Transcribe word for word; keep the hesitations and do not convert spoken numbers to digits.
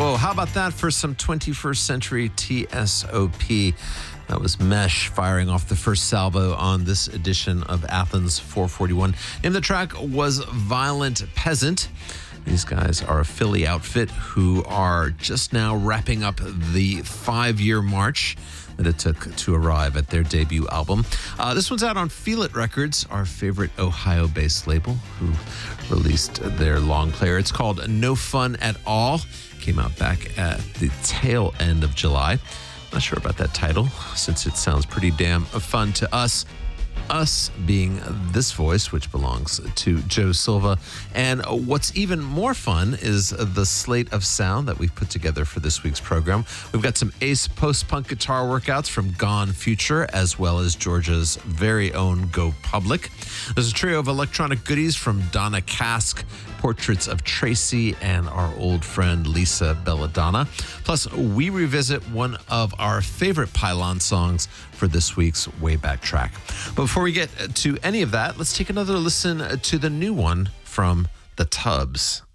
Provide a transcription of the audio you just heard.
Whoa, how about that for some twenty-first century T S O P? That was Mesh firing off the first salvo on this edition of Athens four forty-one. And the track was Violent Peasant. These guys are a Philly outfit who are just now wrapping up the five-year march that it took to arrive at their debut album. Uh, this one's out on Feel It Records, our favorite Ohio-based label, who released their long player. It's called No Fun at All. Came out back at the tail end of July. Not sure about that title, since it sounds pretty damn fun to us. Us being this voice, which belongs to Joe Silva. And what's even more fun is the slate of sound that we've put together for this week's program. We've got some ace post-punk guitar workouts from Gone Future, as well as Georgia's very own Go Public. There's a trio of electronic goodies from Donna Cask, portraits of Tracy, and our old friend Lisa Belladonna. Plus, we revisit one of our favorite Pylon songs for this week's Wayback Track. But before we get to any of that, let's take another listen to the new one from The Tubs.